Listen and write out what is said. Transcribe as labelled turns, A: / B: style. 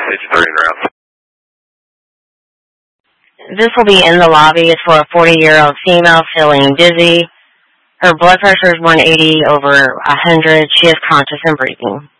A: Agent 30 and around.
B: This will be in the lobby. It's for a 40-year-old female feeling dizzy. Her blood pressure is 180/100. She is conscious and breathing.